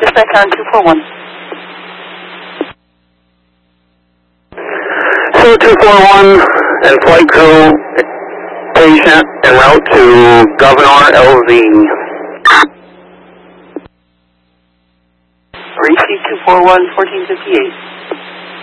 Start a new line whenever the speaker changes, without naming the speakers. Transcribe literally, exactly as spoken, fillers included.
Dispatch on two four one.
So two four one and flight crew, patient en route to Governor L Z.
Receive two four one, fourteen fifty-eight.